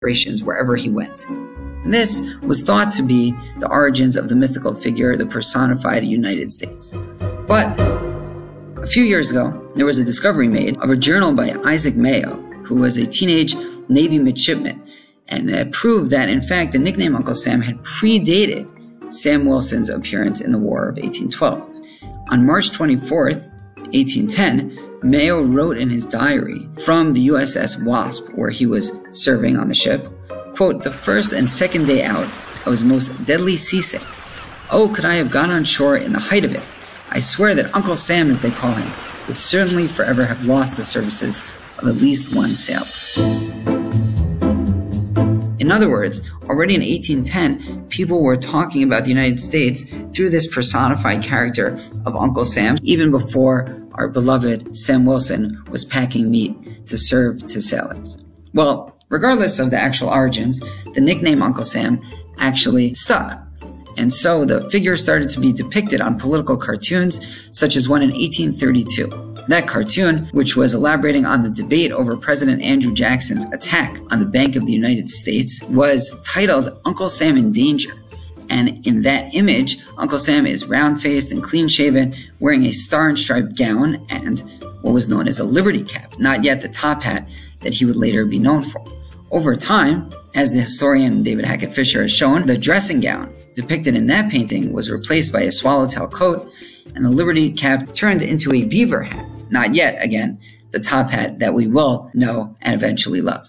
operations wherever he went. And this was thought to be the origins of the mythical figure, the personified United States. But a few years ago, there was a discovery made of a journal by Isaac Mayo, who was a teenage Navy midshipman, and it proved that, in fact, the nickname Uncle Sam had predated Sam Wilson's appearance in the War of 1812. On March 24th, 1810, Mayo wrote in his diary from the USS Wasp, where he was serving on the ship, quote, "The first and second day out, I was most deadly seasick. Oh, could I have gone on shore in the height of it? I swear that Uncle Sam, as they call him, would certainly forever have lost the services of at least one sailor." In other words, already in 1810, people were talking about the United States through this personified character of Uncle Sam, even before our beloved Sam Wilson was packing meat to serve to sailors. Well, regardless of the actual origins, the nickname Uncle Sam actually stuck. And so the figure started to be depicted on political cartoons, such as one in 1832. That cartoon, which was elaborating on the debate over President Andrew Jackson's attack on the Bank of the United States, was titled Uncle Sam in Danger. And in that image, Uncle Sam is round-faced and clean-shaven, wearing a star and striped gown and what was known as a Liberty cap, not yet the top hat that he would later be known for. Over time, as the historian David Hackett Fischer has shown, the dressing gown depicted in that painting was replaced by a swallowtail coat, and the Liberty cap turned into a beaver hat, not yet, again, the top hat that we will know and eventually love.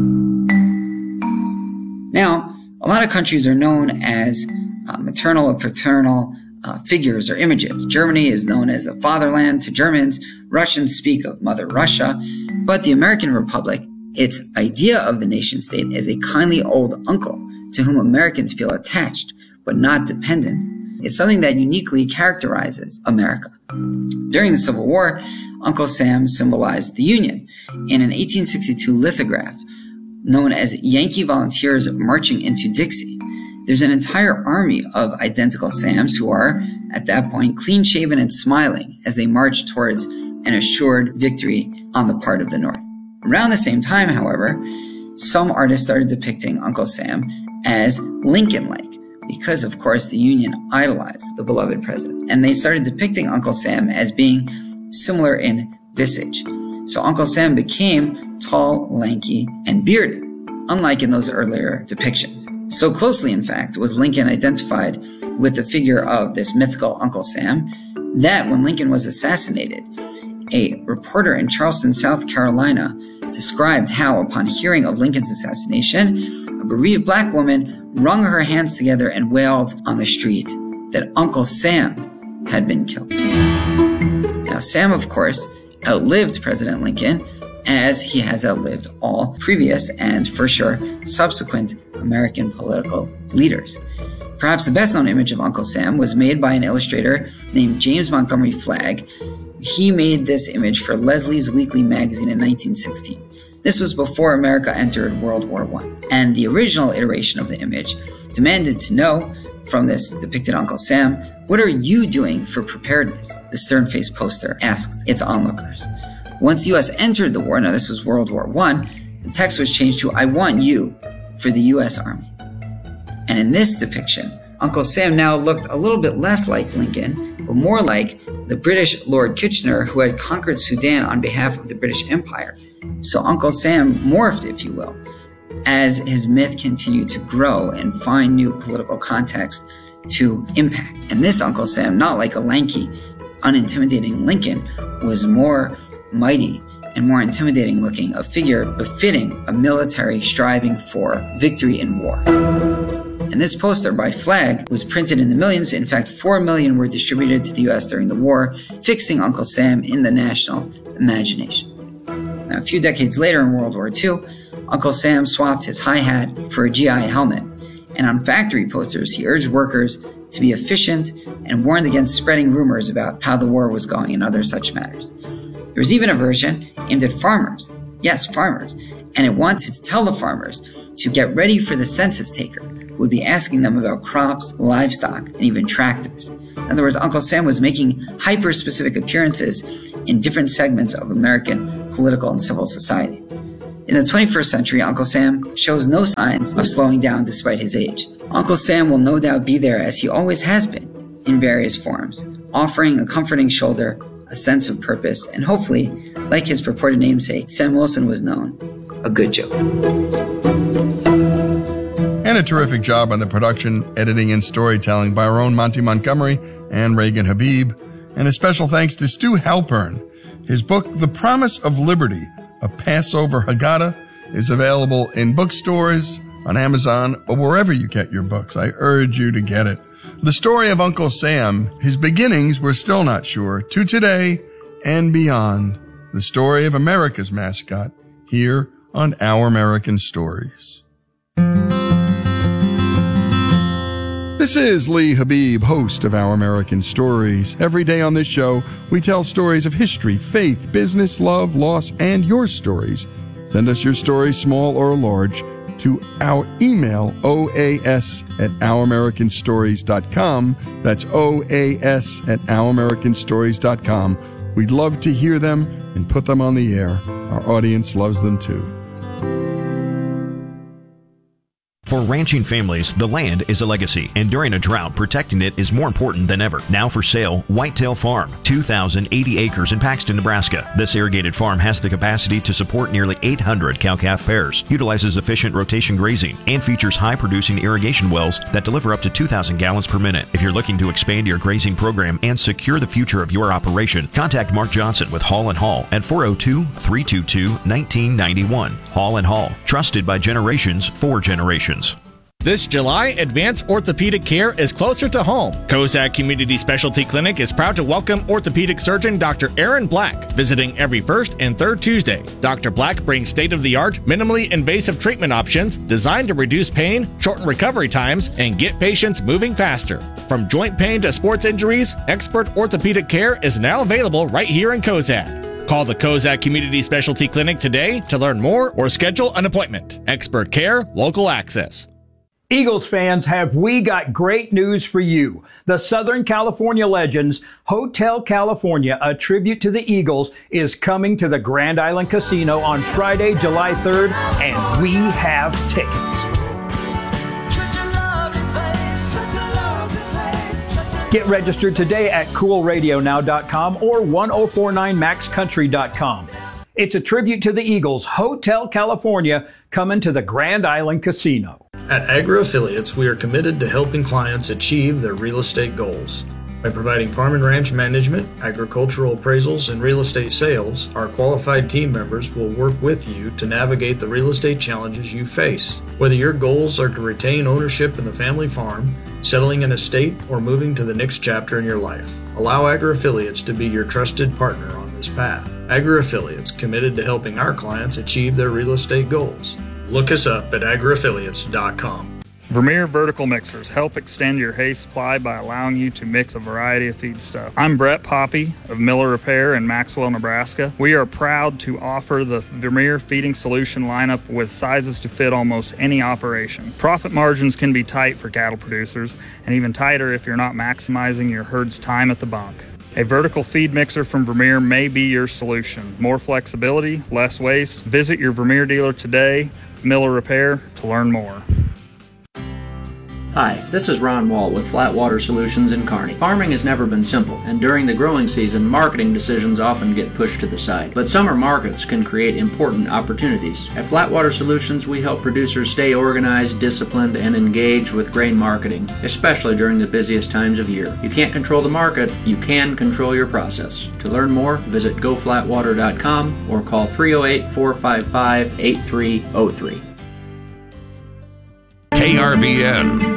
Now, a lot of countries are known as maternal or paternal figures or images. Germany is known as the fatherland to Germans. Russians speak of Mother Russia. But the American Republic, its idea of the nation state as a kindly old uncle to whom Americans feel attached but not dependent, is something that uniquely characterizes America. During the Civil War, Uncle Sam symbolized the Union. In an 1862 lithograph known as Yankee Volunteers Marching into Dixie, there's an entire army of identical Sams who are, at that point, clean-shaven and smiling as they march towards an assured victory on the part of the North. Around the same time, however, some artists started depicting Uncle Sam as Lincoln-like, because, of course, the Union idolized the beloved president. And they started depicting Uncle Sam as being similar in visage. So Uncle Sam became tall, lanky, and bearded, unlike in those earlier depictions. So closely, in fact, was Lincoln identified with the figure of this mythical Uncle Sam that when Lincoln was assassinated, a reporter in Charleston, South Carolina, described how, upon hearing of Lincoln's assassination, a bereaved black woman wrung her hands together and wailed on the street that Uncle Sam had been killed. Now, Sam, of course, outlived President Lincoln, as he has outlived all previous and, for sure, subsequent American political leaders. Perhaps the best-known image of Uncle Sam was made by an illustrator named James Montgomery Flagg. He made this image for Leslie's Weekly magazine in 1916. This was before America entered World War I. And the original iteration of the image demanded to know from this depicted Uncle Sam, "What are you doing for preparedness?" the stern-faced poster asked its onlookers. Once the U.S. entered the war, now this was World War I, the text was changed to, "I want you for the U.S. Army." And in this depiction, Uncle Sam now looked a little bit less like Lincoln, but more like the British Lord Kitchener who had conquered Sudan on behalf of the British Empire. So Uncle Sam morphed, if you will, as his myth continued to grow and find new political context to impact. And this Uncle Sam, not like a lanky, unintimidating Lincoln, was more mighty and more intimidating looking, a figure befitting a military striving for victory in war. And this poster by Flagg was printed in the millions. In fact, 4 million were distributed to the U.S. during the war, fixing Uncle Sam in the national imagination. Now, a few decades later in World War II, Uncle Sam swapped his high hat for a GI helmet. And on factory posters, he urged workers to be efficient and warned against spreading rumors about how the war was going and other such matters. There was even a version aimed at farmers. Yes, farmers. And it wanted to tell the farmers to get ready for the census taker, who would be asking them about crops, livestock, and even tractors. In other words, Uncle Sam was making hyper-specific appearances in different segments of American political and civil society. In the 21st century, Uncle Sam shows no signs of slowing down despite his age. Uncle Sam will no doubt be there as he always has been, in various forms, offering a comforting shoulder, a sense of purpose, and hopefully, like his purported namesake, Sam Wilson was known, a good joke. And a terrific job on the production, editing, and storytelling by our own Monty Montgomery and Reagan Habib. And a special thanks to Stu Halpern. His book, The Promise of Liberty, A Passover Haggadah, is available in bookstores, on Amazon, or wherever you get your books. I urge you to get it. The story of Uncle Sam, his beginnings we're still not sure, to today and beyond. The story of America's mascot, here on Our American Stories. This is Lee Habib, host of Our American Stories. Every day on this show, we tell stories of history, faith, business, love, loss, and your stories. Send us your stories, small or large, to our email, oas@ouramericanstories.com. That's oas@ouramericanstories.com. We'd love to hear them and put them on the air. Our audience loves them too. For ranching families, the land is a legacy, and during a drought, protecting it is more important than ever. Now for sale, Whitetail Farm, 2,080 acres in Paxton, Nebraska. This irrigated farm has the capacity to support nearly 800 cow-calf pairs, utilizes efficient rotation grazing, and features high-producing irrigation wells that deliver up to 2,000 gallons per minute. If you're looking to expand your grazing program and secure the future of your operation, contact Mark Johnson with Hall & Hall at 402-322-1991. Hall & Hall, trusted by generations for generations. This July, advanced orthopedic care is closer to home. Kozak Community Specialty Clinic is proud to welcome orthopedic surgeon Dr. Aaron Black, visiting every first and third Tuesday. Dr. Black brings state-of-the-art, minimally invasive treatment options designed to reduce pain, shorten recovery times, and get patients moving faster. From joint pain to sports injuries, expert orthopedic care is now available right here in Kozak. Call the Kozak Community Specialty Clinic today to learn more or schedule an appointment. Expert care, local access. Eagles fans, have we got great news for you. The Southern California Legends, Hotel California, a tribute to the Eagles, is coming to the Grand Island Casino on Friday, July 3rd, and we have tickets. Get registered today at coolradionow.com or 1049maxcountry.com. It's a tribute to the Eagles, Hotel California, coming to the Grand Island Casino. At Agri Affiliates, we are committed to helping clients achieve their real estate goals. By providing farm and ranch management, agricultural appraisals, and real estate sales, our qualified team members will work with you to navigate the real estate challenges you face. Whether your goals are to retain ownership in the family farm, settling an estate, or moving to the next chapter in your life, allow Agri Affiliates to be your trusted partner on this path. Agri Affiliates, committed to helping our clients achieve their real estate goals. Look us up at agriaffiliates.com. Vermeer Vertical Mixers help extend your hay supply by allowing you to mix a variety of feedstuff. I'm Brett Poppy of Miller Repair in Maxwell, Nebraska. We are proud to offer the Vermeer feeding solution lineup with sizes to fit almost any operation. Profit margins can be tight for cattle producers, and even tighter if you're not maximizing your herd's time at the bunk. A vertical feed mixer from Vermeer may be your solution. More flexibility, less waste. Visit your Vermeer dealer today, Miller Repair, to learn more. Hi, this is Ron Wall with Flatwater Solutions in Kearney. Farming has never been simple, and during the growing season, marketing decisions often get pushed to the side. But summer markets can create important opportunities. At Flatwater Solutions, we help producers stay organized, disciplined, and engaged with grain marketing, especially during the busiest times of year. You can't control the market, you can control your process. To learn more, visit goflatwater.com or call 308-455-8303. KRVN.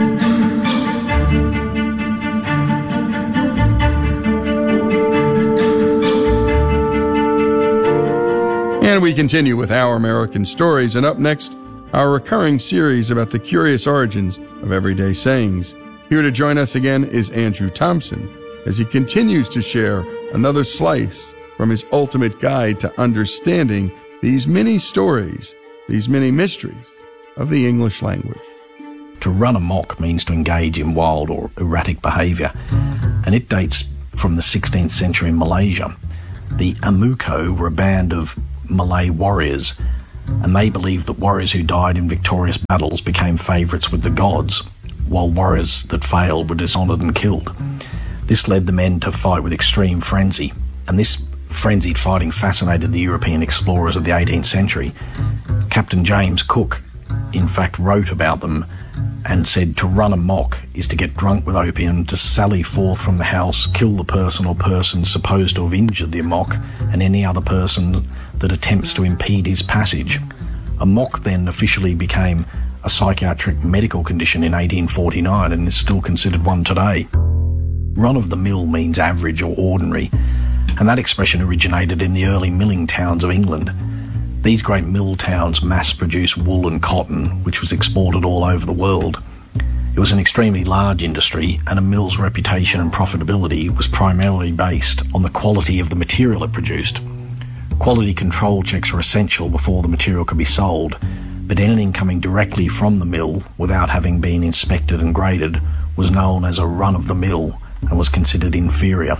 And we continue with Our American Stories, and up next, our recurring series about the curious origins of everyday sayings. Here to join us again is Andrew Thompson, as he continues to share another slice from his ultimate guide to understanding these many stories, these many mysteries of the English language. To run amok means to engage in wild or erratic behaviour, and it dates from the 16th century in Malaysia. The Amuko were a band of Malay warriors and they believed that warriors who died in victorious battles became favourites with the gods, while warriors that failed were dishonoured and killed. This led the men to fight with extreme frenzy, and this frenzied fighting fascinated the European explorers of the 18th century. Captain James Cook, in fact, wrote about them and said to run amok is to get drunk with opium, to sally forth from the house, kill the person or persons supposed to have injured the amok, and any other person that attempts to impede his passage. Amok then officially became a psychiatric medical condition in 1849 and is still considered one today. Run-of-the-mill means average or ordinary, and that expression originated in the early milling towns of England. These great mill towns mass-produced wool and cotton, which was exported all over the world. It was an extremely large industry, and a mill's reputation and profitability was primarily based on the quality of the material it produced. Quality control checks were essential before the material could be sold, but anything coming directly from the mill without having been inspected and graded was known as a run-of-the-mill and was considered inferior.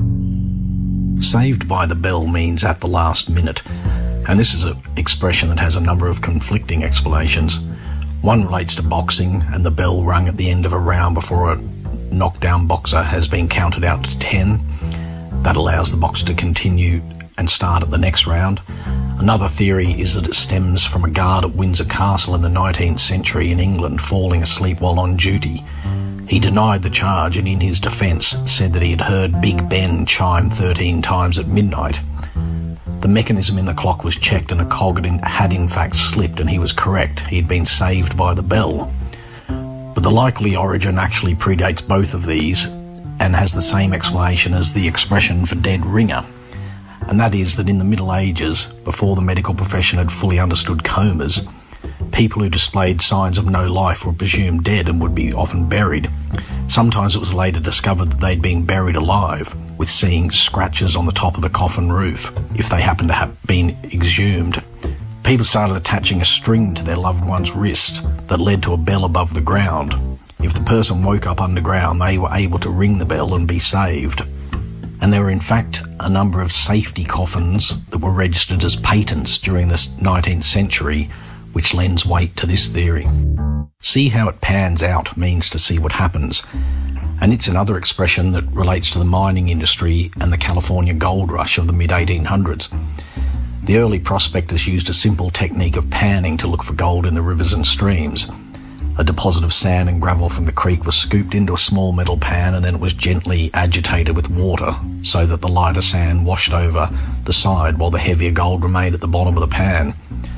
Saved by the bell means at the last minute, and this is an expression that has a number of conflicting explanations. One relates to boxing and the bell rung at the end of a round before a knockdown boxer has been counted out to 10. That allows the boxer to continue and start at the next round. Another theory is that it stems from a guard at Windsor Castle in the 19th century in England falling asleep while on duty. He denied the charge and in his defence said that he had heard Big Ben chime 13 times at midnight. The mechanism in the clock was checked and a cog had in fact slipped, and he was correct. He had been saved by the bell. But the likely origin actually predates both of these and has the same explanation as the expression for dead ringer. And that is that in the Middle Ages, before the medical profession had fully understood comas, people who displayed signs of no life were presumed dead and would be often buried. Sometimes it was later discovered that they'd been buried alive, with seeing scratches on the top of the coffin roof, if they happened to have been exhumed. People started attaching a string to their loved one's wrist that led to a bell above the ground. If the person woke up underground, they were able to ring the bell and be saved. And there were in fact a number of safety coffins that were registered as patents during the 19th century, which lends weight to this theory. See how it pans out means to see what happens, and it's another expression that relates to the mining industry and the California gold rush of the mid-1800s. The early prospectors used a simple technique of panning to look for gold in the rivers and streams. A deposit of sand and gravel from the creek was scooped into a small metal pan, and then it was gently agitated with water so that the lighter sand washed over the side while the heavier gold remained at the bottom of the pan.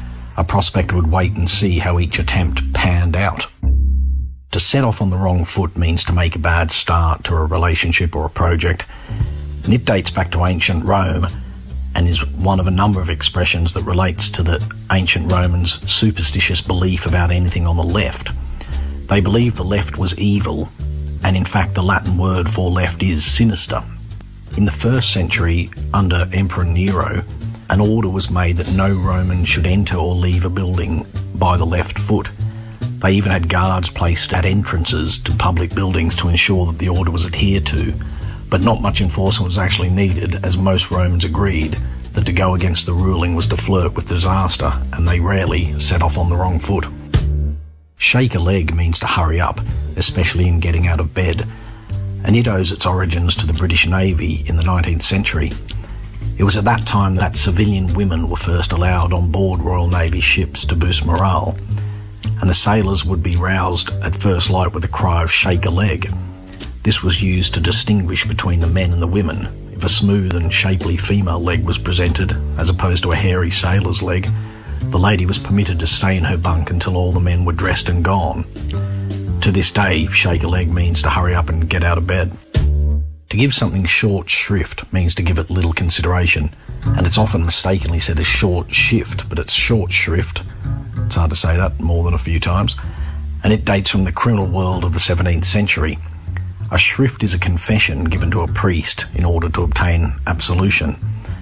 A prospector would wait and see how each attempt panned out. To set off on the wrong foot means to make a bad start to a relationship or a project, and it dates back to ancient Rome and is one of a number of expressions that relates to the ancient Romans' superstitious belief about anything on the left. They believed the left was evil, and in fact the Latin word for left is sinister. In the 1st century, under Emperor Nero, an order was made that no Roman should enter or leave a building by the left foot. They even had guards placed at entrances to public buildings to ensure that the order was adhered to, but not much enforcement was actually needed, as most Romans agreed that to go against the ruling was to flirt with disaster, and they rarely set off on the wrong foot. Shake a leg means to hurry up, especially in getting out of bed, and it owes its origins to the British Navy in the 19th century. It was at that time that civilian women were first allowed on board Royal Navy ships to boost morale, and the sailors would be roused at first light with the cry of "shake a leg." This was used to distinguish between the men and the women. If a smooth and shapely female leg was presented, as opposed to a hairy sailor's leg, the lady was permitted to stay in her bunk until all the men were dressed and gone. To this day, shake a leg means to hurry up and get out of bed. To give something short shrift means to give it little consideration, and it's often mistakenly said as short shift, but it's short shrift. It's hard to say that more than a few times, and it dates from the criminal world of the 17th century. A shrift is a confession given to a priest in order to obtain absolution.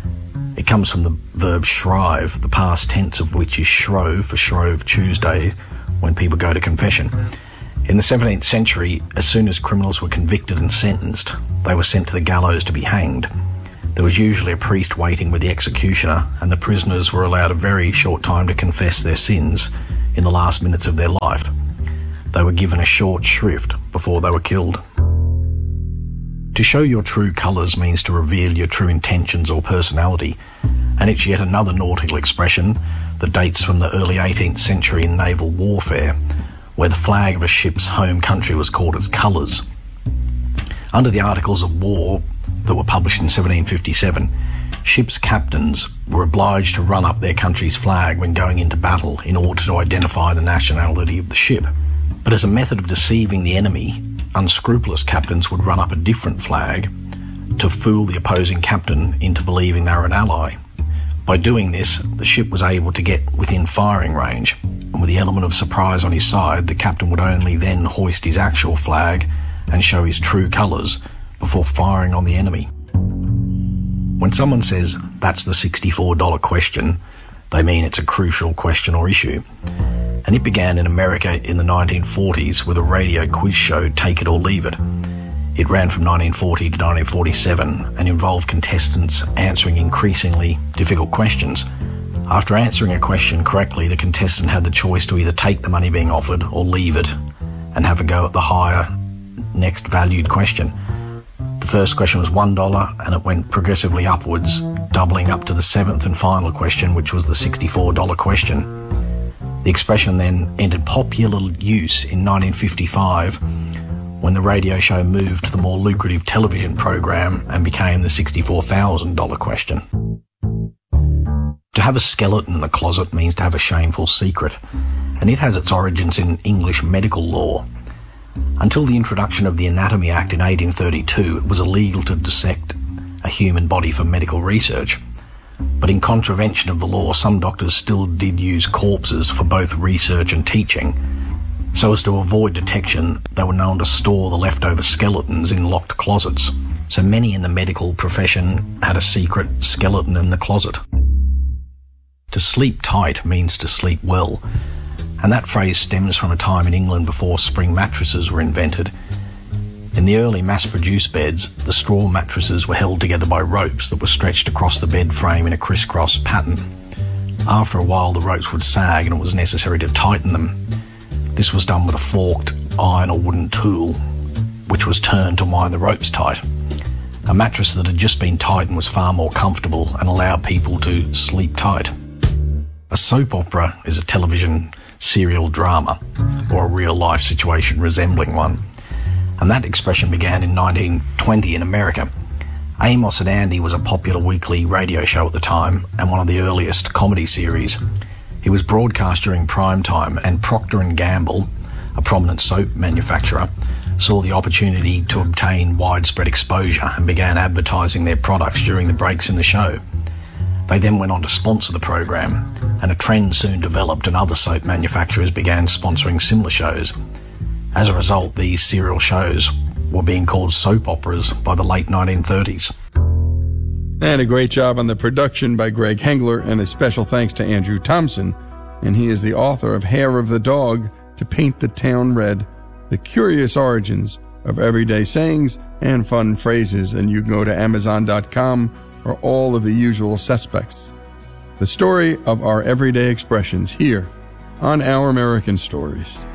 It comes from the verb shrive, the past tense of which is shrove, for Shrove Tuesday, when people go to confession. In the 17th century, as soon as criminals were convicted and sentenced, they were sent to the gallows to be hanged. There was usually a priest waiting with the executioner, and the prisoners were allowed a very short time to confess their sins in the last minutes of their life. They were given a short shrift before they were killed. To show your true colours means to reveal your true intentions or personality, and it's yet another nautical expression that dates from the early 18th century in naval warfare, where the flag of a ship's home country was called its colours. Under the Articles of War that were published in 1757, ship's captains were obliged to run up their country's flag when going into battle in order to identify the nationality of the ship. But as a method of deceiving the enemy, unscrupulous captains would run up a different flag to fool the opposing captain into believing they were an ally. By doing this, the ship was able to get within firing range, and with the element of surprise on his side, the captain would only then hoist his actual flag and show his true colours before firing on the enemy. When someone says, "That's the $64 question," they mean it's a crucial question or issue. And it began in America in the 1940s with a radio quiz show, Take It or Leave It. It ran from 1940 to 1947 and involved contestants answering increasingly difficult questions. After answering a question correctly, the contestant had the choice to either take the money being offered or leave it and have a go at the higher next valued question. The first question was $1 and it went progressively upwards, doubling up to the seventh and final question, which was the $64 question. The expression then entered popular use in 1955 when the radio show moved to the more lucrative television program and became the $64,000 question. To have a skeleton in the closet means to have a shameful secret, and it has its origins in English medical law. Until the introduction of the Anatomy Act in 1832, it was illegal to dissect a human body for medical research. But in contravention of the law, some doctors still did use corpses for both research and teaching. So as to avoid detection, they were known to store the leftover skeletons in locked closets. So many in the medical profession had a secret skeleton in the closet. To sleep tight means to sleep well, and that phrase stems from a time in England before spring mattresses were invented. In the early mass-produced beds, the straw mattresses were held together by ropes that were stretched across the bed frame in a crisscross pattern. After a while, the ropes would sag and it was necessary to tighten them. This was done with a forked iron or wooden tool, which was turned to wind the ropes tight. A mattress that had just been tightened was far more comfortable and allowed people to sleep tight. A soap opera is a television serial drama, or a real-life situation resembling one. And that expression began in 1920 in America. Amos and Andy was a popular weekly radio show at the time and one of the earliest comedy series. It was broadcast during prime time, and Procter & Gamble, a prominent soap manufacturer, saw the opportunity to obtain widespread exposure and began advertising their products during the breaks in the show. They then went on to sponsor the program, and a trend soon developed and other soap manufacturers began sponsoring similar shows. As a result, these serial shows were being called soap operas by the late 1930s. And a great job on the production by Greg Hengler, and a special thanks to Andrew Thompson. And he is the author of Hair of the Dog to Paint the Town Red, The Curious Origins of Everyday Sayings and Fun Phrases. And you can go to Amazon.com or all of the usual suspects. The story of our everyday expressions here on Our American Stories.